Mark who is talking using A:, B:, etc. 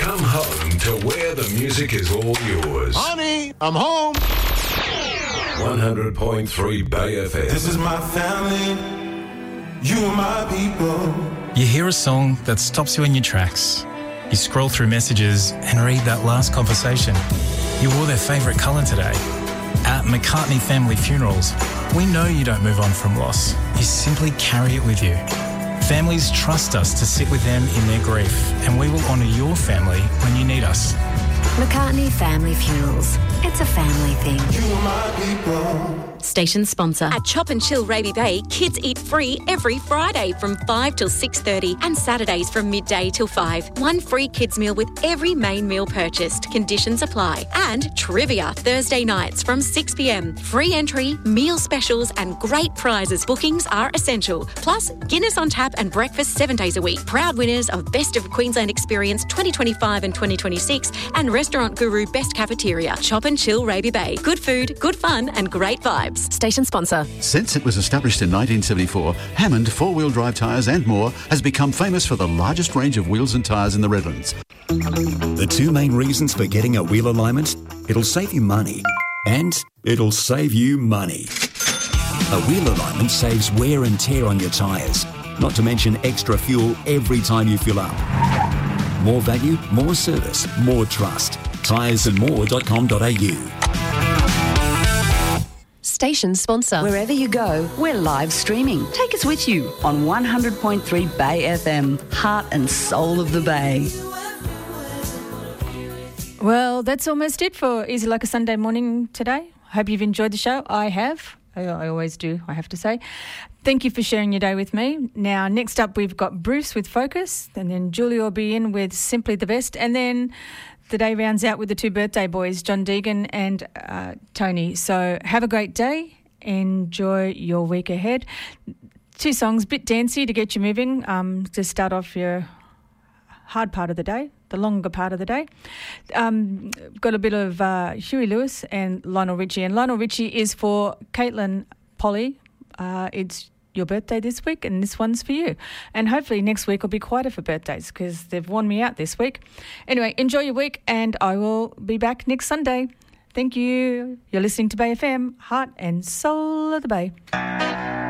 A: Come home to where the music is all yours.
B: Honey, I'm home.
A: 100.3 Bay FM.
C: This is my family. You are my people.
D: You hear a song that stops you in your tracks. You scroll through messages and read that last conversation. You wore their favourite colour today. At McCartney Family Funerals, we know you don't move on from loss. You simply carry it with you. Families trust us to sit with them in their grief, and we will honour your family when you need us.
E: McCartney Family Funerals. It's a family thing.
C: You are my people.
F: Station sponsor.
G: At Chop and Chill Raby Bay, kids eat free every Friday from 5 till 6:30 and Saturdays from midday till 5. One free kids meal with every main meal purchased. Conditions apply. And trivia Thursday nights from 6 p.m. Free entry, meal specials and great prizes. Bookings are essential. Plus, Guinness on tap and breakfast 7 days a week. Proud winners of Best of Queensland Experience 2025 and 2026 and Restaurant Guru Best Cafeteria. Chop and Chill Raby Bay. Good food, good fun and great vibes.
F: Station sponsor.
H: Since it was established in 1974, Hammond four-wheel drive tyres and more has become famous for the largest range of wheels and tyres in the Redlands.
I: The two main reasons for getting a wheel alignment: it'll save you money and it'll save you money. A wheel alignment saves wear and tear on your tyres, not to mention extra fuel every time you fill up. More value, more service, more trust. tyresandmore.com.au.
F: Station sponsor.
J: Wherever you go, we're live streaming. Take us with you on 100.3 Bay FM, heart and soul of the Bay.
K: Well, that's almost it for Easy Like a Sunday Morning today. Hope you've enjoyed the show. I have. I always do, I have to say. Thank you for sharing your day with me. Now, next up, we've got Bruce with Focus, and then Julia will be in with Simply the Best, and then the day rounds out with the two birthday boys, John Deegan and Tony. So have a great day. Enjoy your week ahead. Two songs, bit dancey to get you moving, to start off your hard part of the day, the longer part of the day. Got a bit of Huey Lewis and Lionel Richie. And Lionel Richie is for Caitlin Polly. It's your birthday this week, and this one's for you. And hopefully next week will be quieter for birthdays because they've worn me out this week. Anyway, enjoy your week, and I will be back next Sunday. Thank you. You're listening to Bay FM, heart and soul of the Bay.